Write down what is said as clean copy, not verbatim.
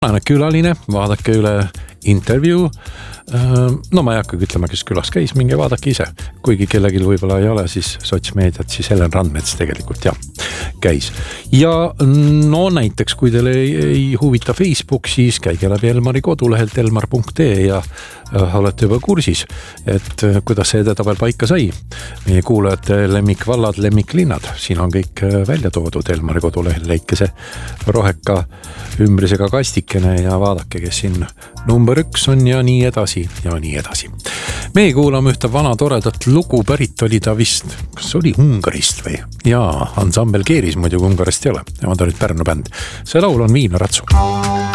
Tänane külaline, vaadake üle intervjuu. No ma ei hakkagi ütlema, kes külas käis, minge vaadake ise. Kuigi kellegil võib-olla ei ole, siis sotsmeediat, siis Helen Randmets tegelikult käis. Ja no näiteks, kui teile ei huvita Facebook, siis käige läbi Elmari kodulehelt elmar.ee ja olete juba kursis, et kuidas see edetabel paika sai. Meie kuulajate lemmikvallad, lemmiklinnad, siin on kõik välja toodud Elmari kodulehel, leike see roheka ümbrisega kastikene ja vaadake, kes siin number 1 on ja nii edasi ja nii edasi. Meie kuulame ühte vana toredat lugu, pärit oli ta vist, kas oli Ungarist või? Jaa, ansambel Keeris muidugi Ungarist ei ole, nemad olid Pärnu bänd. See laul on Viina Ratsu.